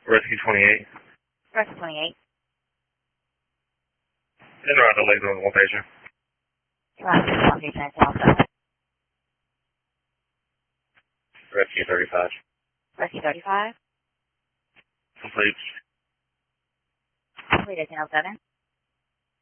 Rescue 28. Rescue 28. In around the lake on location. Roger, location at Delta. Rescue 35. Rescue 35. Complete. Complete at 7.